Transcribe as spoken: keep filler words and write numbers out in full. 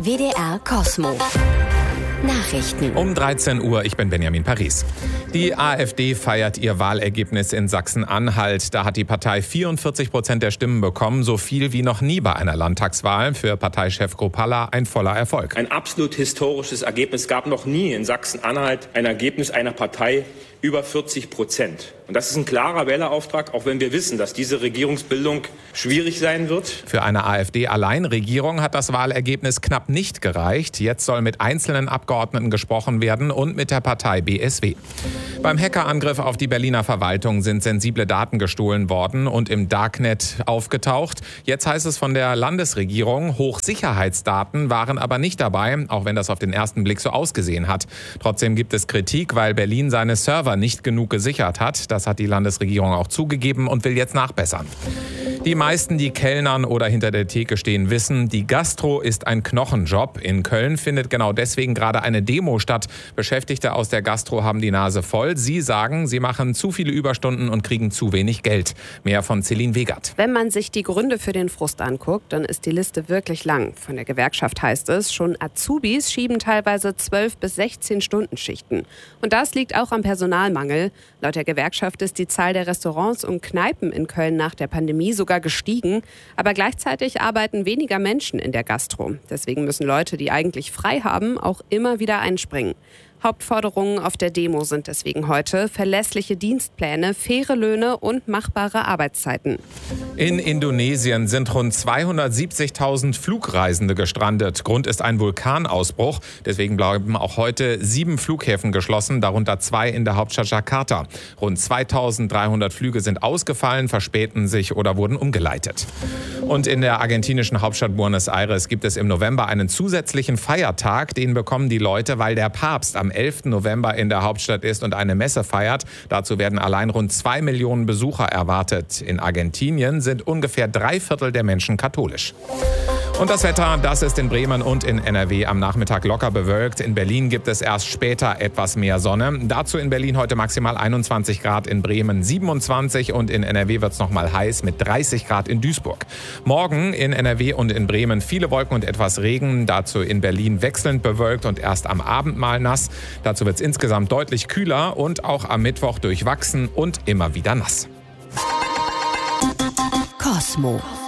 W D R Cosmo. Nachrichten. Um dreizehn Uhr, ich bin Benjamin Paris. Die AfD feiert ihr Wahlergebnis in Sachsen-Anhalt. Da hat die Partei vierundvierzig Prozent der Stimmen bekommen, so viel wie noch nie bei einer Landtagswahl. Für Parteichef Kropalla ein voller Erfolg. Ein absolut historisches Ergebnis. Es gab noch nie in Sachsen-Anhalt ein Ergebnis einer Partei über vierzig Prozent. Und das ist ein klarer Wählerauftrag, auch wenn wir wissen, dass diese Regierungsbildung schwierig sein wird. Für eine AfD-Alleinregierung hat das Wahlergebnis knapp nicht gereicht. Jetzt soll mit einzelnen Abgeordneten gesprochen werden und mit der Partei B S W. Beim Hackerangriff auf die Berliner Verwaltung sind sensible Daten gestohlen worden und im Darknet aufgetaucht. Jetzt heißt es von der Landesregierung, Hochsicherheitsdaten waren aber nicht dabei, auch wenn das auf den ersten Blick so ausgesehen hat. Trotzdem gibt es Kritik, weil Berlin seine Server nicht genug gesichert hat. Das hat die Landesregierung auch zugegeben und will jetzt nachbessern. Die meisten, die kellnern oder hinter der Theke stehen, wissen, die Gastro ist ein Knochenjob. In Köln findet genau deswegen gerade eine Demo statt. Beschäftigte aus der Gastro haben die Nase voll. Sie sagen, sie machen zu viele Überstunden und kriegen zu wenig Geld. Mehr von Celine Wegert. Wenn man sich die Gründe für den Frust anguckt, dann ist die Liste wirklich lang. Von der Gewerkschaft heißt es, schon Azubis schieben teilweise zwölf bis sechzehn Stunden Schichten. Und das liegt auch am Personalmangel. Laut der Gewerkschaft ist die Zahl der Restaurants und Kneipen in Köln nach der Pandemie sogar gestiegen. Aber gleichzeitig arbeiten weniger Menschen in der Gastro. Deswegen müssen Leute, die eigentlich frei haben, auch immer wieder einspringen. Hauptforderungen auf der Demo sind deswegen heute verlässliche Dienstpläne, faire Löhne und machbare Arbeitszeiten. In Indonesien sind rund zweihundertsiebzigtausend Flugreisende gestrandet. Grund ist ein Vulkanausbruch. Deswegen bleiben auch heute sieben Flughäfen geschlossen, darunter zwei in der Hauptstadt Jakarta. Rund zweitausenddreihundert Flüge sind ausgefallen, verspäten sich oder wurden umgeleitet. Und in der argentinischen Hauptstadt Buenos Aires gibt es im November einen zusätzlichen Feiertag. Den bekommen die Leute, weil der Papst am elften November in der Hauptstadt ist und eine Messe feiert. Dazu werden allein rund zwei Millionen Besucher erwartet. In Argentinien sind ungefähr drei Viertel der Menschen katholisch. Und das Wetter, das ist in Bremen und in N R W am Nachmittag locker bewölkt. In Berlin gibt es erst später etwas mehr Sonne. Dazu in Berlin heute maximal einundzwanzig Grad, in Bremen siebenundzwanzig und in N R W wird es nochmal heiß mit dreißig Grad in Duisburg. Morgen in N R W und in Bremen viele Wolken und etwas Regen. Dazu in Berlin wechselnd bewölkt und erst am Abend mal nass. Dazu wird es insgesamt deutlich kühler und auch am Mittwoch durchwachsen und immer wieder nass. Cosmo.